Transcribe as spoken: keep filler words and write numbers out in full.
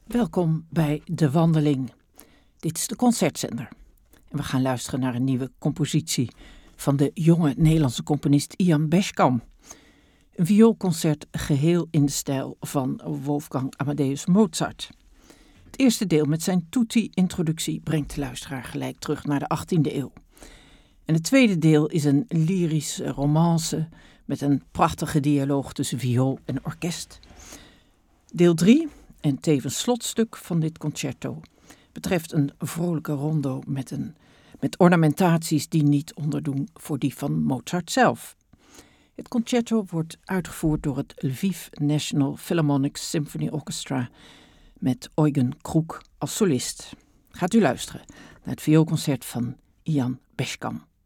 Welkom bij De Wandeling. Dit is de concertzender. En we gaan luisteren naar een nieuwe compositie van de jonge Nederlandse componist Ian Beschkam. Een vioolconcert geheel in de stijl van Wolfgang Amadeus Mozart. Het eerste deel met zijn tutti-introductie brengt de luisteraar gelijk terug naar de achttiende eeuw. En het tweede deel is een lyrische romance met een prachtige dialoog tussen viool en orkest. Deel drie, en tevens slotstuk van dit concerto, betreft een vrolijke rondo met, een, met ornamentaties die niet onderdoen voor die van Mozart zelf. Het concerto wordt uitgevoerd door het Lviv National Philharmonic Symphony Orchestra met Eugen Kruk als solist. Gaat u luisteren naar het vioolconcert van Ian Beschkam.